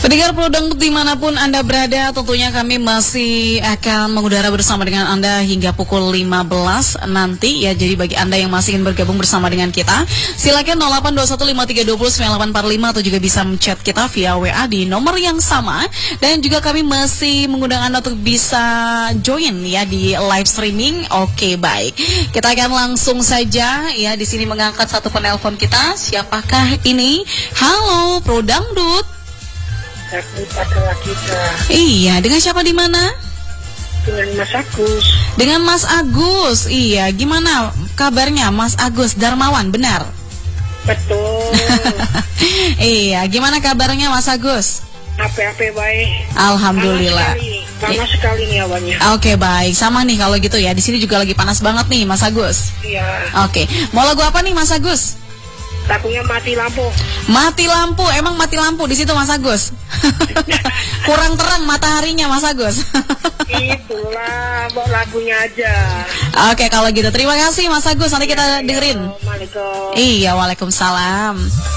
Pendengar Pro Dangdut dimanapun Anda berada, tentunya kami masih akan mengudara bersama dengan Anda hingga pukul 15 nanti ya. Jadi bagi Anda yang masih ingin bergabung bersama dengan kita, silakan 082153209845 atau juga bisa menchat kita via WA di nomor yang sama. Dan juga kami masih mengundang Anda untuk bisa join ya di live streaming. Oke, baik. Kita akan langsung saja ya di sini mengangkat satu penelpon kita. Siapakah ini? Halo, Pro Dangdut. Kita. Iya, dengan siapa di mana? Dengan Mas Agus. Dengan Mas Agus. Iya, gimana kabarnya Mas Agus Darmawan, benar? Betul. Iya, gimana kabarnya Mas Agus? Apa-apa baik. Alhamdulillah. Panas sekali nih awannya. Oke, baik. Sama nih kalau gitu ya. Di sini juga lagi panas banget nih, Mas Agus. Iya. Oke. Mau lagu apa nih, Mas Agus? Lagunya Mati Lampu. Mati lampu. Emang mati lampu di situ, Mas Agus? Kurang terang mataharinya, Mas Agus. Itulah, bawa lagunya aja. Oke, kalau gitu terima kasih Mas Agus. Nanti kita dengerin. Assalamualaikum. Iya, waalaikumsalam.